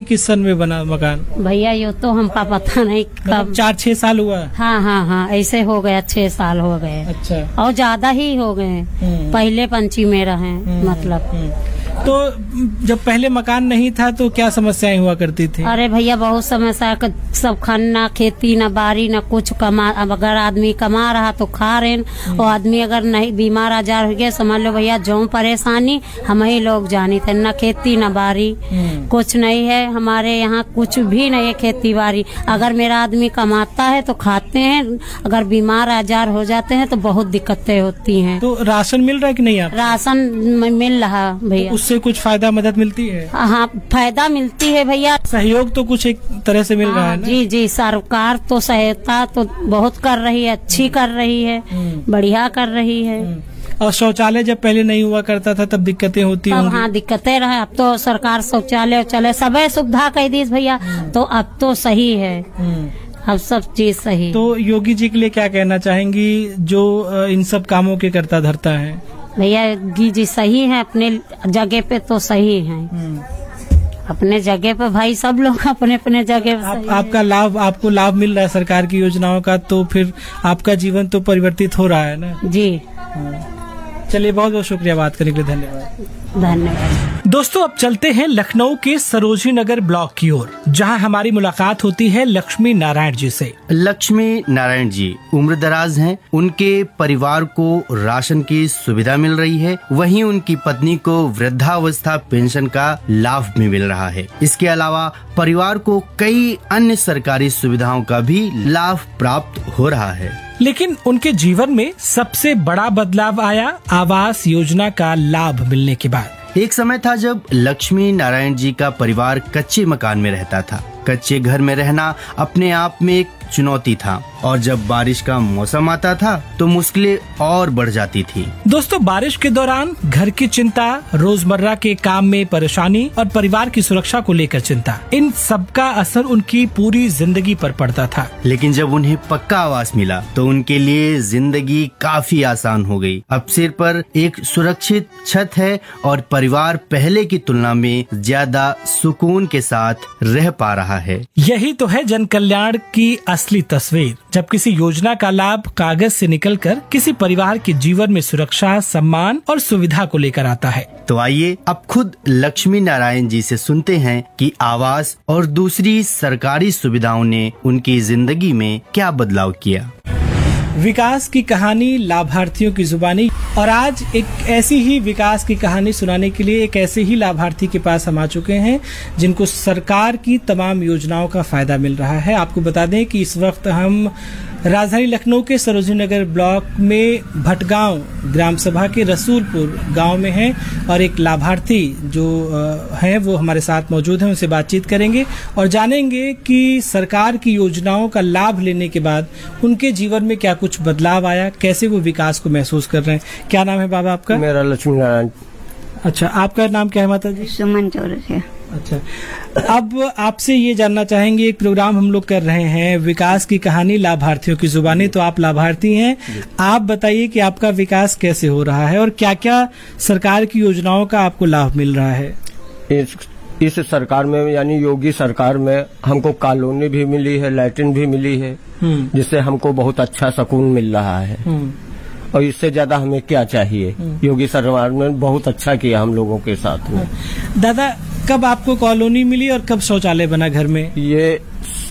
किस सन में बना मकान? भैया ये तो हमका पता नहीं कब। 4-6 साल हुआ? हाँ, ऐसे हो गया, 6 साल हो गए। अच्छा। और ज्यादा ही हो गए। पहले पंची में रहे मतलब। तो जब पहले मकान नहीं था तो क्या समस्याएं हुआ करती थी? अरे भैया बहुत समस्या, सब खाना, खेती न बारी न कुछ कमा। अगर आदमी कमा रहा तो खा रहे, और आदमी अगर नहीं बीमार आजार हो गया, समझ लो भैया जो परेशानी हम ही लोग जानी थे। न खेती न बारी, कुछ नहीं है हमारे यहाँ, कुछ भी नहीं है खेती बाड़ी। अगर मेरा आदमी कमाता है तो खाते हैं, अगर बीमार आजार हो जाते हैं तो बहुत दिक्कतें होती हैं। तो राशन मिल रहा है कि नहीं? आप राशन मिल रहा भैया। उससे कुछ फायदा मदद मिलती है? हाँ फायदा मिलती है भैया। सहयोग तो कुछ एक तरह से मिल रहा है ना? जी, सरकार तो सहायता तो बहुत कर रही है, अच्छी कर रही है, बढ़िया कर रही है। और शौचालय जब पहले नहीं हुआ करता था तब दिक्कतें होती होंगी? हाँ दिक्कतें रहे। अब तो सरकार शौचालय चले सबे सुविधा कह दी भैया, तो अब तो सही है, अब सब चीज सही। तो योगी जी के लिए क्या कहना चाहेंगी जो इन सब कामों के करता धरता है? भैया जी सही है, अपने जगह पे तो सही है, अपने जगह पे भाई सब लोग अपने अपने जगह। आपका लाभ, आपको लाभ मिल रहा है सरकार की योजनाओं का, तो फिर आपका जीवन तो परिवर्तित हो रहा है ना? जी। चलिए, बहुत बहुत शुक्रिया, बात करने के लिए धन्यवाद। दोस्तों, अब चलते हैं लखनऊ के सरोजनी नगर ब्लॉक की ओर, जहां हमारी मुलाकात होती है लक्ष्मी नारायण जी से। लक्ष्मी नारायण जी उम्र दराज हैं, उनके परिवार को राशन की सुविधा मिल रही है, वहीं उनकी पत्नी को वृद्धावस्था पेंशन का लाभ भी मिल रहा है। इसके अलावा परिवार को कई अन्य सरकारी सुविधाओं का भी लाभ प्राप्त हो रहा है। लेकिन उनके जीवन में सबसे बड़ा बदलाव आया आवास योजना का लाभ मिलने के बाद। एक समय था जब लक्ष्मी नारायण जी का परिवार कच्चे मकान में रहता था। कच्चे घर में रहना अपने आप में एक चुनौती था, और जब बारिश का मौसम आता था तो मुश्किलें और बढ़ जाती थी। दोस्तों, बारिश के दौरान घर की चिंता, रोजमर्रा के काम में परेशानी और परिवार की सुरक्षा को लेकर चिंता, इन सब का असर उनकी पूरी जिंदगी पर पड़ता था। लेकिन जब उन्हें पक्का आवास मिला तो उनके लिए जिंदगी काफी आसान हो गई। अब सिर पर एक सुरक्षित छत है और परिवार पहले की तुलना में ज्यादा सुकून के साथ रह पा रहा है। यही तो है जन कल्याण की असली तस्वीर, जब किसी योजना का लाभ कागज से निकलकर किसी परिवार के जीवन में सुरक्षा, सम्मान और सुविधा को लेकर आता है। तो आइए अब खुद लक्ष्मी नारायण जी से सुनते हैं कि आवास और दूसरी सरकारी सुविधाओं ने उनकी जिंदगी में क्या बदलाव किया। विकास की कहानी लाभार्थियों की जुबानी। और आज एक ऐसी ही विकास की कहानी सुनाने के लिए एक ऐसे ही लाभार्थी के पास हम आ चुके हैं जिनको सरकार की तमाम योजनाओं का फायदा मिल रहा है। आपको बता दें कि इस वक्त हम राजधानी लखनऊ के सरोजनी नगर ब्लॉक में भटगांव ग्राम सभा के रसूलपुर गांव में हैं, और एक लाभार्थी जो हैं वो हमारे साथ मौजूद हैं, उनसे बातचीत करेंगे और जानेंगे कि सरकार की योजनाओं का लाभ लेने के बाद उनके जीवन में क्या कुछ बदलाव आया, कैसे वो विकास को महसूस कर रहे हैं। क्या नाम है बाबा आपका? मेरा लक्ष्मी नारायण। अच्छा, आपका नाम क्या है माता जी? सुमन चौरसिया। अच्छा, अब आपसे ये जानना चाहेंगे, एक प्रोग्राम हम लोग कर रहे हैं विकास की कहानी लाभार्थियों की जुबानी, तो आप लाभार्थी हैं, आप बताइए कि आपका विकास कैसे हो रहा है और क्या क्या सरकार की योजनाओं का आपको लाभ मिल रहा है। इस सरकार में यानी योगी सरकार में हमको कॉलोनी भी मिली है, लैट्रिन भी मिली है, जिससे हमको बहुत अच्छा सुकून मिल रहा है, और इससे ज्यादा हमें क्या चाहिए। योगी सरकार ने बहुत अच्छा किया हम लोगों के साथ में। दादा, कब आपको कॉलोनी मिली और कब शौचालय बना घर में? ये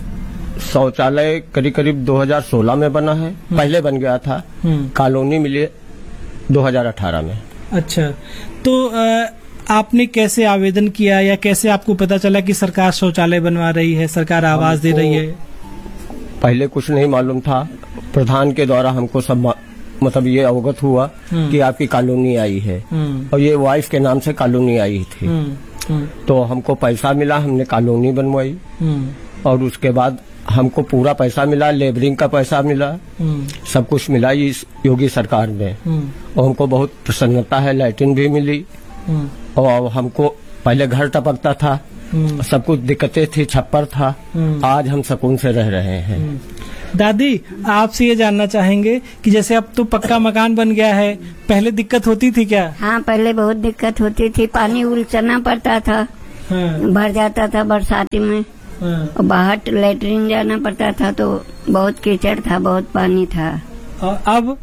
शौचालय करीब करीब 2016 में बना है, पहले बन गया था। कॉलोनी मिली 2018 में। अच्छा, तो आपने कैसे आवेदन किया या कैसे आपको पता चला कि सरकार शौचालय बनवा रही है, सरकार आवास दे रही है? पहले कुछ नहीं मालूम था, प्रधान के द्वारा हमको सब मतलब ये अवगत हुआ कि आपकी कॉलोनी आई है, और ये वाइफ के नाम से कॉलोनी आई थी। तो हमको पैसा मिला, हमने कॉलोनी बनवाई, और उसके बाद हमको पूरा पैसा मिला, लेबरिंग का पैसा मिला, सब कुछ मिला इस योगी सरकार में, और हमको बहुत प्रसन्नता है। लैट्रिन भी मिली, और हमको पहले घर टपकता था, सब कुछ दिक्कतें थी, छप्पर था, आज हम सुकून से रह रहे हैं। दादी, आपसे ये जानना चाहेंगे कि जैसे अब तो पक्का मकान बन गया है, पहले दिक्कत होती थी क्या? हाँ, पहले बहुत दिक्कत होती थी, पानी उलचना पड़ता था। हाँ, भर जाता था बरसाती में, हाँ। और बाहर लेटरिन जाना पड़ता था तो बहुत कीचड़ था, बहुत पानी था। और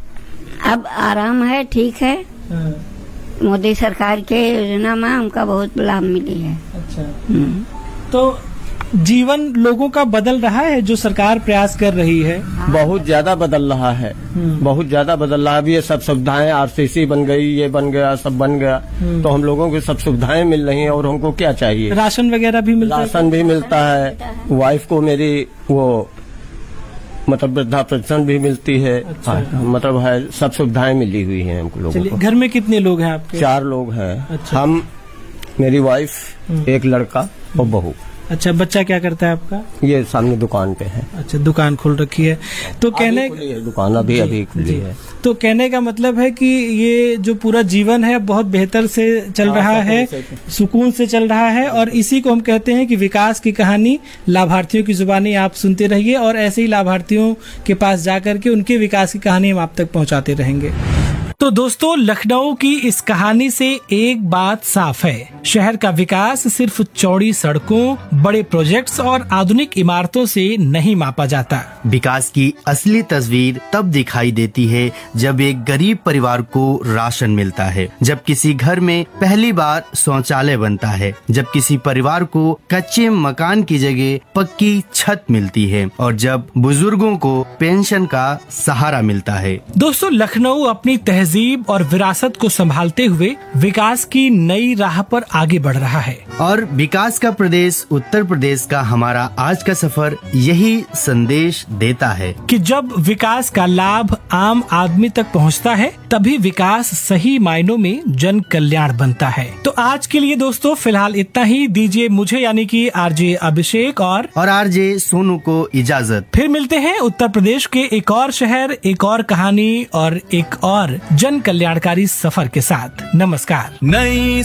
अब आराम है, ठीक है। हाँ, मोदी सरकार के योजना में हमका बहुत लाभ मिली है। अच्छा, हम्म। तो जीवन लोगों का बदल रहा है जो सरकार प्रयास कर रही है। बहुत ज्यादा बदल रहा है, बहुत ज्यादा बदल रहा है। अभी ये सब सुविधाएं आरसीसी बन गई, ये बन गया, सब बन गया, तो हम लोगों को सब सुविधाएं मिल रही हैं और हमको क्या चाहिए। राशन वगैरह भी मिलता है। राशन भी मिलता है, वाइफ को मेरी वो मतलब वृद्धा पेंशन भी मिलती है। अच्छा। मतलब है, सब सुविधाएं मिली हुई हैं हमको लोगों चलिए, को। घर में कितने लोग हैं आपके? 4 लोग हैं। अच्छा। हम, मेरी वाइफ, एक लड़का और बहू। अच्छा, बच्चा क्या करता है आपका? ये सामने दुकान पे है। अच्छा, दुकान खोल रखी है। तो कहने खुली है दुकान, अभी खुली है। तो कहने का मतलब है कि ये जो पूरा जीवन है बहुत बेहतर से चल रहा है, सुकून से चल रहा है, और इसी को हम कहते हैं कि विकास की कहानी लाभार्थियों की जुबानी आप सुनते रहिए, और ऐसे ही लाभार्थियों के पास जाकर के उनके विकास की कहानी हम आप तक पहुंचाते रहेंगे। तो दोस्तों, लखनऊ की इस कहानी से एक बात साफ है, शहर का विकास सिर्फ चौड़ी सड़कों, बड़े प्रोजेक्ट्स और आधुनिक इमारतों से नहीं मापा जाता। विकास की असली तस्वीर तब दिखाई देती है जब एक गरीब परिवार को राशन मिलता है, जब किसी घर में पहली बार शौचालय बनता है, जब किसी परिवार को कच्चे मकान की जगह पक्की छत मिलती है, और जब बुजुर्गों को पेंशन का सहारा मिलता है। दोस्तों, लखनऊ अपनी तहजीब और विरासत को संभालते हुए विकास की नई राह पर आगे बढ़ रहा है। और विकास का प्रदेश उत्तर प्रदेश का हमारा आज का सफर यही संदेश देता है कि जब विकास का लाभ आम आदमी तक पहुंचता है, तभी विकास सही मायनों में जन कल्याण बनता है। तो आज के लिए दोस्तों फिलहाल इतना ही। दीजिए मुझे यानी कि आरजे अभिषेक और आरजे सोनू को इजाजत। फिर मिलते हैं उत्तर प्रदेश के एक और शहर, एक और कहानी और एक और जन कल्याणकारी सफर के साथ। नमस्कार। नई